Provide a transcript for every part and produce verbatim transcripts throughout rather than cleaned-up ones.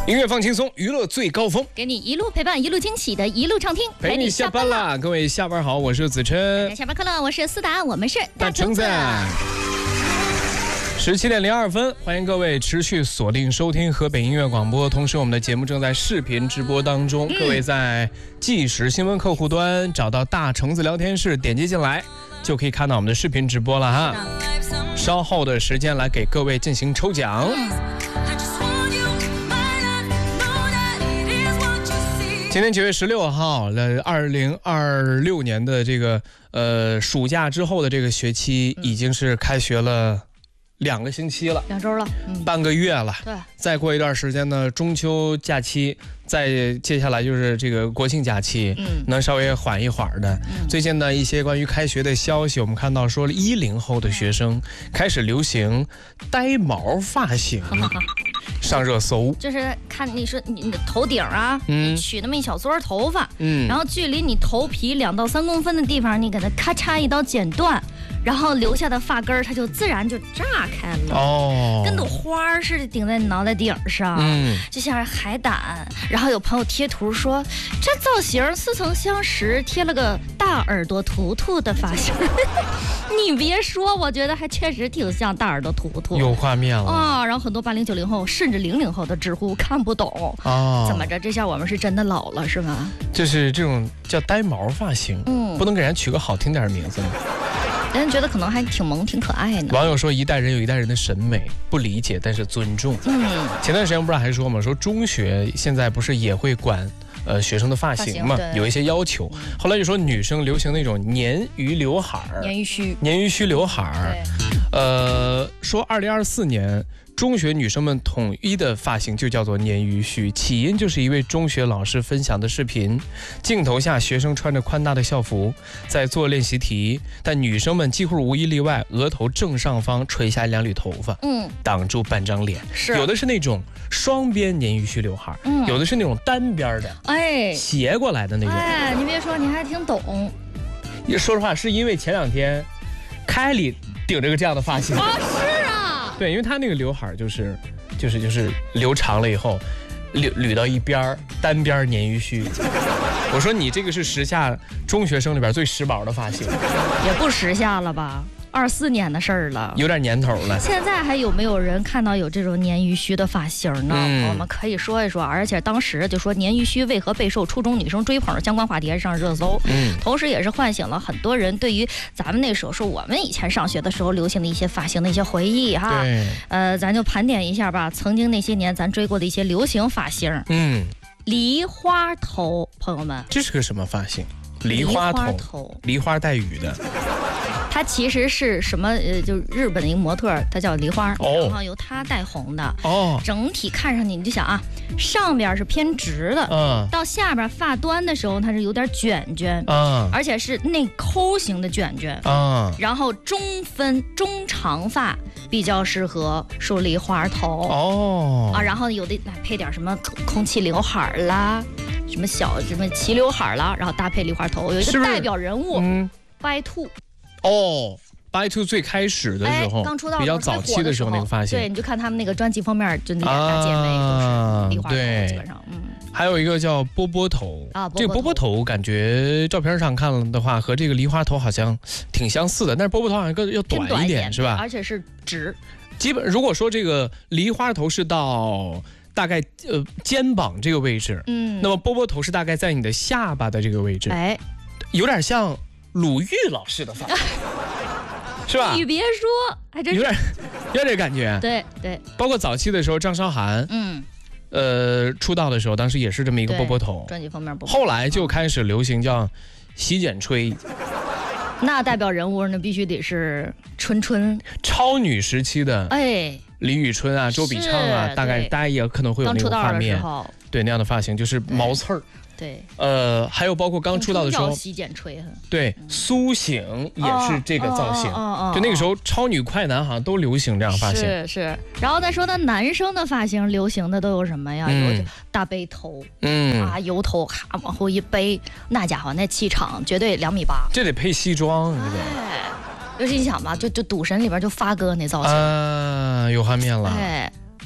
音乐放轻松，娱乐最高峰， 给你一路陪伴，一路惊喜的一路畅听， 陪你下班啦！各位下班好，我是子琛。 下班快乐，我是思达，我们是大橙子。十七点零二分，欢迎各位持续锁定收听河北音乐广播。同时，我们的节目正在视频直播当中，嗯、各位在即时新闻客户端找到大橙子聊天室，点击进来就可以看到我们的视频直播了哈。稍后的时间来给各位进行抽奖。嗯今天九月十六号了，二零二六年的这个呃暑假之后的这个学期已经是开学了两个星期了， 两周了，嗯，半个月了。 对， 再过一段时间呢，中秋假期，再接下来就是这个国庆假期，嗯，能稍微缓一缓的。嗯、最近呢，一些关于开学的消息，我们看到说一零后的学生开始流行呆毛发型。上热搜， 就是看你说你的头顶啊，嗯，取那么一小撮头发，嗯，然后距离你头皮两到三公分的地方，你给它咔嚓一刀剪断，然后留下的发根儿，它就自然就炸开了，哦，跟朵花似的顶在你脑袋顶上，嗯，就像是海胆。然后有朋友贴图说，这造型似曾相识，贴了个大耳朵图图的发型。你别说，我觉得还确实挺像大耳朵图图， 有画面了啊。然后很多八零九零后甚至零零后的知乎看不懂啊，怎么着？这下我们是真的老了是吗？ 就是这种叫呆毛发型，嗯，不能给人取个好听点的名字吗？ 人觉得可能还挺萌挺可爱呢。 网友说一代人有一代人的审美，不理解但是尊重。嗯，前段时间不是还说嘛，说中学现在不是也会管呃学生的发型嘛，有一些要求。后来就说女生流行那种鲶鱼刘海儿， 鲶鱼须， 鲶鱼须刘海儿。呃，说二零二四年中学女生们统一的发型就叫做鲶鱼须，起因就是一位中学老师分享的视频，镜头下学生穿着宽大的校服在做练习题，但女生们几乎无一例外额头正上方垂下两缕头发，嗯，挡住半张脸，是有的是那种双边鲶鱼须刘海，嗯，有的是那种单边的，哎，斜过来的那种。 哎，你别说，你还挺懂。 说实话，是因为前两天凯里顶着个这样的发型啊，是啊， 对，因为他那个刘海就是就是就是留长了以后捋捋到一边单边鲶鱼须。我说你这个是时下中学生里边最时髦的发型， 也不时下了吧？二四年的事儿了， 有点年头了。 现在还有没有人看到有这种鲶鱼须的发型呢？嗯、我们可以说一说。而且当时就说鲶鱼须为何备受初中女生追捧，相关话题还上热搜。嗯，同时也是唤醒了很多人对于咱们那时候说我们以前上学的时候流行的一些发型的一些回忆哈。对，呃，咱就盘点一下吧，曾经那些年咱追过的一些流行发型。嗯，梨花头，朋友们， 这是个什么发型？梨花头，梨花带雨的。 它其实是什么？呃，就日本的一个模特，它叫梨花，然后由它带红的。哦，整体看上去你就想啊，上边是偏直的，嗯，到下边发端的时候它是有点卷卷，嗯，而且是内抠型的卷卷，嗯，然后中分中长发比较适合梳梨花头，哦，啊，然后有的配点什么空气刘海啦，什么小什么齐刘海啦，然后搭配梨花头，有一个代表人物，嗯，白兔。 哦 ，By Two 最开始的时候， 刚出道比较早期的时候那个发型， 对，你就看他们那个专辑封面，就那俩大姐妹都是梨花头，基本上，嗯。 还有一个叫波波头啊，这个波波头感觉照片上看了的话，和这个梨花头好像挺相似的，但是波波头好像更要短一点，是吧？ 而且是直。 基本如果说这个梨花头是到大概呃肩膀这个位置，嗯，那么波波头是大概在你的下巴的这个位置，哎，有点像鲁豫老师的发型，是吧？ 你别说，还真是有点有点这感觉。 对对， 包括早期的时候，张韶涵，嗯，呃，出道的时候，当时也是这么一个波波头， 专辑封面波波。 后来就开始流行叫洗剪吹， 那代表人物那必须得是春春， 超女时期的，哎，李宇春啊，周笔畅啊，大概大家也可能会有那个画面，对那样的发型，就是毛刺儿。 对， 呃，还有包括刚出道的时候， 洗剪吹， 对，苏醒也是这个造型，哦哦哦、就那个时候超女快男好像都流行这样发型， 是是。然后再说呢，男生的发型流行的都有什么呀？嗯、有大背头，嗯啊，油头哈往后一背，那家伙那气场绝对两米八， 这得配西装，对。 尤其你想吧，就就赌神里边就发哥那造型， 啊，有画面了。哎。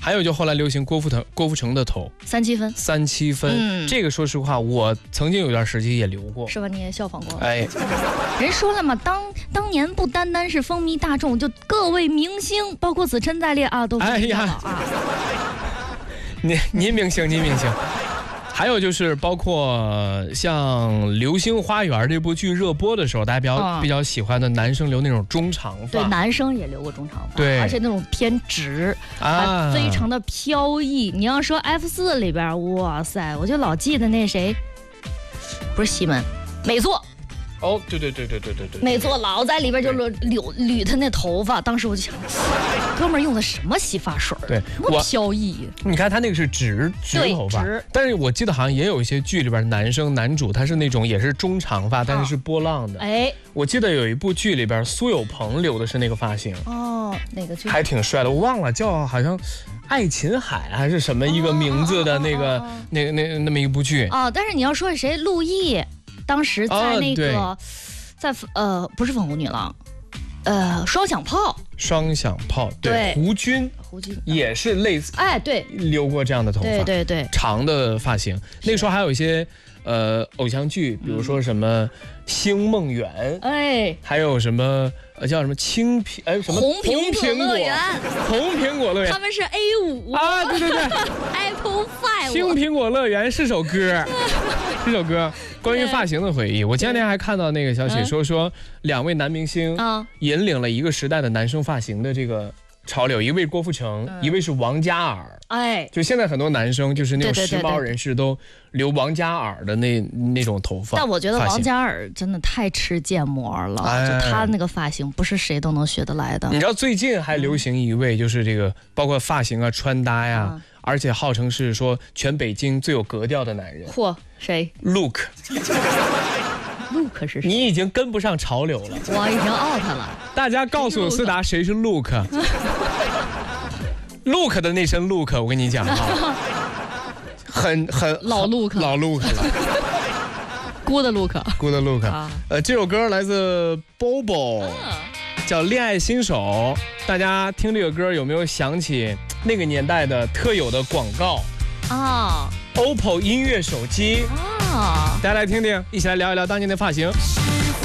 还有就后来流行郭富城郭富城的头， 三七分， 三七分，嗯、这个说实话，我曾经有段时期也留过， 是吧？你也效仿过？哎，人说了嘛，当当年不单单是风靡大众，就各位明星，包括子琛在列啊，都非常好啊。 您您明星，您明星。还有就是包括像《流星花园》这部剧热播的时候，大家比较、嗯、比较喜欢的男生留那种中长发， 对，男生也留过中长发， 对， 而且那种偏直，啊，非常的飘逸。你要说 F 四 里边，哇塞，我就老记得那谁，不是西门，美作。 哦，对对对对对对对， 美作老在里边就捋捋他那头发，当时我就想，哥们儿用的什么洗发水？ 对， 那么飘逸。 你看他那个是直直头发，但是我记得好像也有一些剧里边男生男主他是那种也是中长发，但是是波浪的。哎，我记得有一部剧里边苏有朋留的是那个发型。 哦，那个剧还挺帅的，我忘了叫好像爱琴海还是什么一个名字的那个、哦、那个那那么一部剧。 哦，但是你要说谁，陆毅。当时在那个，哦、在呃不是粉红女郎，呃双响炮， 双响炮，对，胡军， 胡军也是类似， 哎对， 留过这样的头发， 对对对， 长的发型。那个时候还有一些呃偶像剧，比如说什么《星梦圆》，哎，还有什么呃叫什么青苹哎什么红苹果乐园， 红苹果乐园， 他们是 A 五啊，对对对 ，Apple Five， 青苹果乐园是首歌。这首歌关于发型的回忆，我前两天还看到那个消息说说两位男明星引领了一个时代的男生发型的这个潮流，一位郭富城，一位是王嘉尔。哎，就现在很多男生就是那种时髦人士都留王嘉尔的那那种头发。 但我觉得王嘉尔真的太吃建模了，哎、就他那个发型不是谁都能学得来的。 你知道最近还流行一位，就是这个包括发型啊、穿搭呀、嗯。而且号称是说全北京最有格调的男人。 嚯，谁 ？Luke。 Luke 是谁？ 你已经跟不上潮流了。 我已经 out 了。 大家告诉思达谁是 Luke？ Luke 的那身 Luke， 我跟你讲啊，很很老 Luke， 老 Luke 了。 Good Luke。Good Luke。啊、呃，这首歌来自 Bobo。嗯叫恋愛新手，大家听这个歌有没有想起那个年代的特有的广告啊 ？O P P O 音乐手机啊，大家来听听，一起来聊一聊当年的发型。